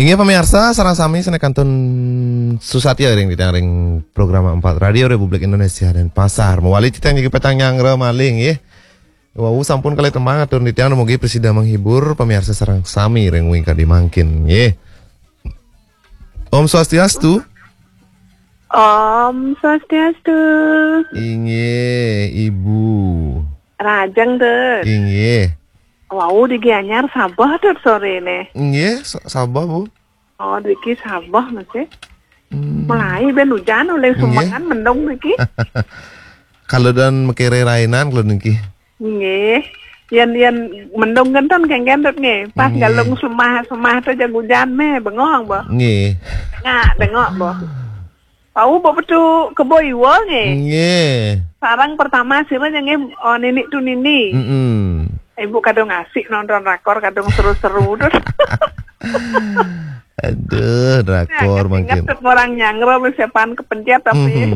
Inggih pemirsa, sareng sami senekantun Susatya ring ring program 4 Radio Republik Indonesia dan Pasar. Mewali cita nyiki petang nyangre maling nggih. Wau sampun kali tembang atur nitian mugi presida menghibur pemirsa sareng sami ring wing kadi mangkin nggih. Om Swastiastu. Om Swastiastu. Inggih, Ibu. Rajeng tuh. Inggih. Wow, di Gianyar Sabah tuh sore ini. Nggih, Sabah Bu. Oh, diki Sabah masih. Mulai ben hujan oleh sumangan mendung diki. Kalau dan mekere rainan kalau niki. Nggih. Yen mendung genton kengken nggih. Pas galung semah tuh jang hujan me bengong boh. Nggih. Nah, bengok boh. Tahu bawa betul keboiwa nggih. Nggih. Sarang pertama sih nggih oh nenek tuh nini. Ibu kadang ngasih nonton rakor, kadang seru-seru terus. Aduh, rakor makin. Ingat orang nyangro siapaan kepencet tapi.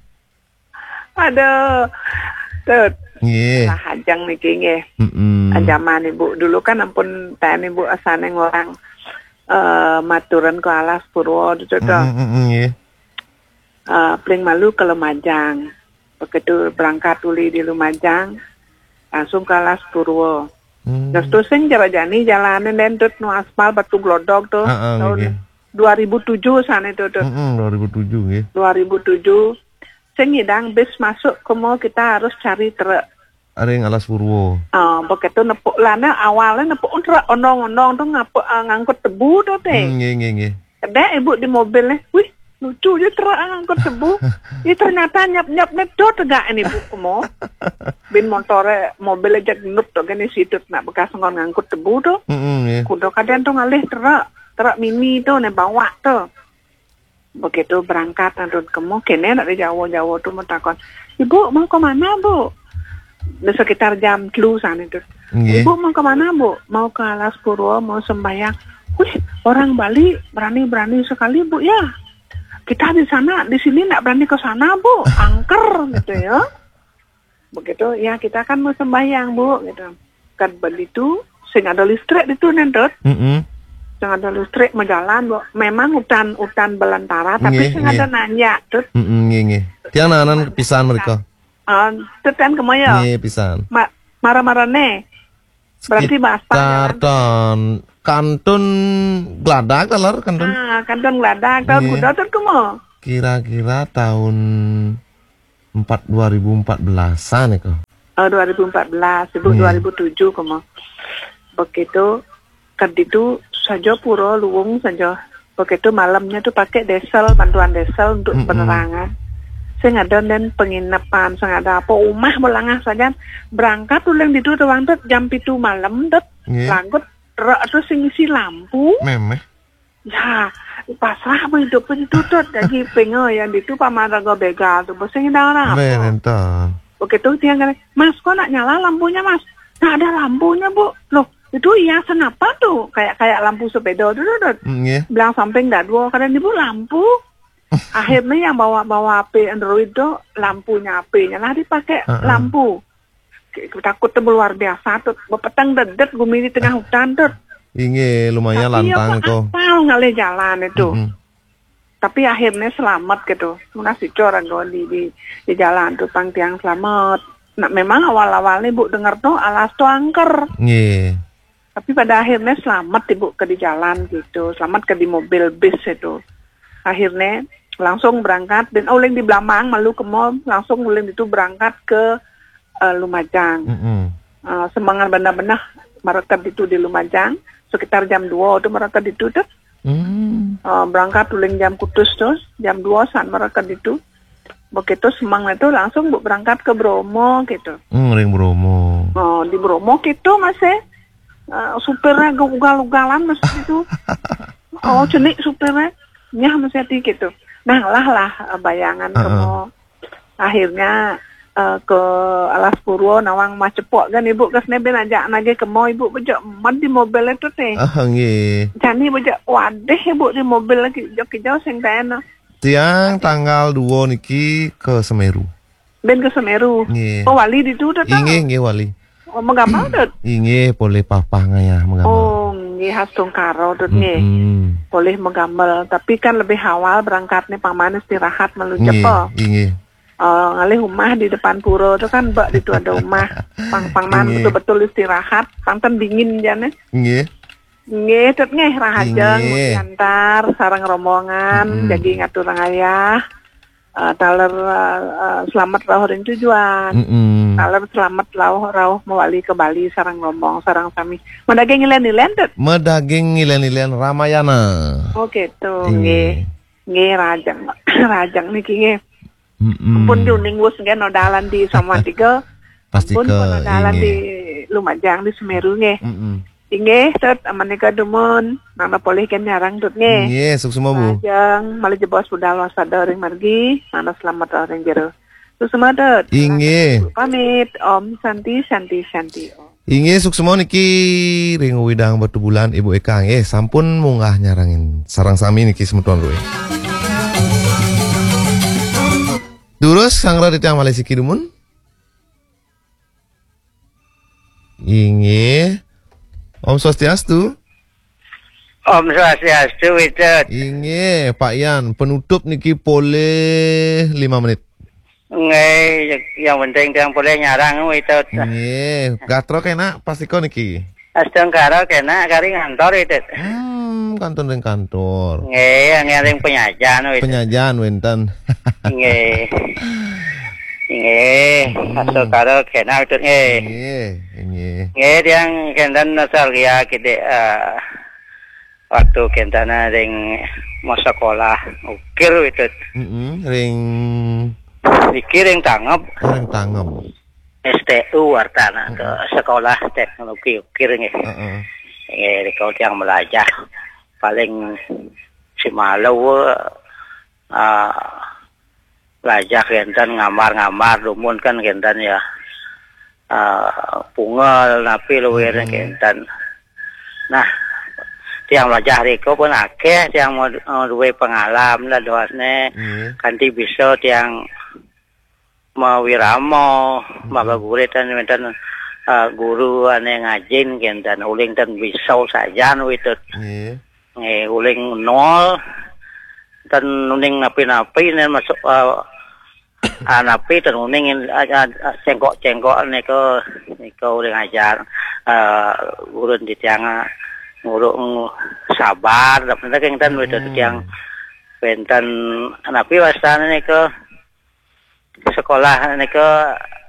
Aduh. Tuh. Nggih. Lah hajang niki nggih. Anjaman Ibu dulu kan ampun tayan Ibu asane ngorang maturan ke Alas Purwo itu tuh. Nggih. Paling malu ke Lumajang. Begitu berangkat tuli di Lumajang. Langsung ke Alas Purwo. Terus tuh sing jarajani jalanan dendut nu aspal batu glodok tuh. Tahun 2007 sana itu tuh. 2007 nggih. 2007 sing ngidang bis masuk ke mall kita harus cari truk. Aring Alas Purwo. Begitu nepuk lana awalnya nepuk truk ondong-ondong tuh ngangkut tebu tuh teh. Nggih. Ada Ibu di mobilnya. Wih, lucu aja truk ngangkut tebu. Ini ternyata nyap-nyap nedot tegak ini Bu kemo. Bin motornya mobilnya jak genut tuh gini situ nak bekas ngangkut tebu tuh. Kudu kadang tuh ngalih truk mini tuh nih bawa tuh. Begitu berangkat nandun kemo kene nak di Jawa tuh mau takon, Ibu mau kemana Bu? Di sekitar jam 3 sana tuh. Ibu mau kemana Bu? Mau ke Alas Purwo mau sembahyang. Wih, orang Bali berani sekali Bu ya. Kita di sana, di sini nggak berani ke sana Bu, angker gitu ya. Begitu ya kita kan mau sembahyang Bu gitu. Kan begitu, sing ada listrik itu nendot. Sing ada listrik mau jalan Bu. Memang hutan belantara tapi sing ada nanya tuh. Nggih. Tiang nanan kepisan mereka. Teten kemaya. Nggih pisan. Marah-marahne. Berarti bahasa jalan. Kantun Gladak talar kantun. Kantun Gladak tahun kuda tuh kemo. Kira-kira tahun 2014-an ya kok. 2014, Ibu 2007 kemo. Begitu keditu saja pura luwung saja. Begitu malamnya tuh pakai bantuan desel untuk penerangan. Saya ada dan penginapan, saya ada apa umah belangah saja berangkat tuh yang itu doang tuh jam 7 malam tuh langgut terus ngisi lampu. Memeh. Ya, pasrah apa hidup itu tuh jadi pengen yang itu pamaraga begal tuh bosan kita orang. Bentar. Begitu dia ngomong, Mas kok nak nyala lampunya Mas? Nah ada lampunya Bu. Loh itu hiasan apa tuh? Kayak lampu sepeda tuh. Bilang samping dah dua kadang ibu lampu. Akhirnya yang bawa HP Android tuh lampunya HP-nya lah dipakai lampu. Takut tuh luar biasa tuh. Bepetang dedet gumi di tengah hutan tuh. Inge lumayan lantang tuh. Tapi ngalih jalan itu. Tapi akhirnya selamat gitu. Ngasih orang di jalan tuh pang tiang selamat. Nah memang awal-awalnya Bu dengar tuh alas tuh angker. Tapi pada akhirnya selamat Ibu ke di jalan gitu. Selamat ke di mobil bis itu. Akhirnya langsung berangkat dan uleng di Blamang malu ke mall langsung uleng itu berangkat ke Lumajang. Semangat benar-benar mereka itu di Lumajang sekitar jam 2 itu mereka itu tuh. Berangkat uleng jam kutus tuh jam 2 saat mereka itu. Begitu semangat itu langsung berangkat ke Bromo gitu. Ring Bromo. Di Bromo gitu masih supirnya ugal-ugalan masih itu. Cenik supirnya nyah masih gitu. Nah lah bayangan kemo akhirnya ke Alas Purwo nawang macepok kan Ibu kesne ben ajak nage kemo Ibu bejak man di mobil itu teh. Nggih. Jani bejak wadeh Ibu di mobil lagi jauh sing taena. Tiang tanggal 2 niki ke Semeru. Ben ke Semeru. Oh wali di itu tuh. Inggih wali. Oh, mengamal dot. Inggih boleh papa ngaya mengamal. Oh, nggih khas Tungkaro tut nggih. Boleh menggambar, tapi kan lebih awal berangkatnya paman istirahat meluncur po. Nggih. Ngalih rumah di depan pura itu kan mbak itu ada rumah. Pangman betul-betul istirahat, pangten dingin jane. Nggih. Nggih, tut nggih rahajeng Nggih. diantar sareng rombongan jadi ngatur ayah. Taler selamat rawuh ring tujuan. Taler selamat rawuh mewali ke Bali sareng rombong sareng sami. Medaging ngilen-ngilen tut. Medaging ngilen-ngilen Ramayana. Oh gitu, nggih. Nggih rajang niki nggih. Ampun juning wis nggih nodalan di Samatiga. Pasti Ampun ke nodalan di Lumajang di Semeru nggih. Nggih, tut amanika dumun, nana polih kan nyarang tut nggih. Nggih, suksema Bu. Rajang malih jebos budal wasada ring margi, nana selamat ring jero. Suksema tut. Inggih. Pamit, Om Santi. Inggih suksema niki ring widang batu bulan Ibu Eka nggih sampun munggah nyarangin sarang sami niki semeton luwe. Durus sangra di tiang Malaysia kidumun. Inggih. Om Swastiastu. Om Swastiastu Widut. Inggih, Pak Yan, penutup niki boleh 5 menit. Nggih, yang penting yang boleh nyarang Widut. Nggih, gatro kena pasti kok niki. Asteng karo kena kari ngantor Widut. Kantor dan kantor. Nggih, ngiring penyajian Widut. Penyajian wenten. Nggih. Nggih, asteng karo kena Widut nggih. Nggih. Nggih, yang kendan nostalgia kita waktu kentana ring mau sekolah ukir Widut. Ring Dikiring tanggap STU wartana ke sekolah teknologi ukir nggih. Nggih, kalau yang belajar paling si malu belajar kentan ngamar lumun kan kentan ya pungal napi luwer kentan. Nah, tiang belajar riko pun akeh tiang mau duwe pengalaman lah doasne kanti bisa tiang mau wiramo maka guru dan mentan guru ane ngajin kentan uling dan bisa saja itu uling nol dan uling napi nen masuk napi dan uling cengkok niko uling ajar guru di tiang nguruk sabar tapi kentan itu tiang pentan napi wastana niko sekolah niko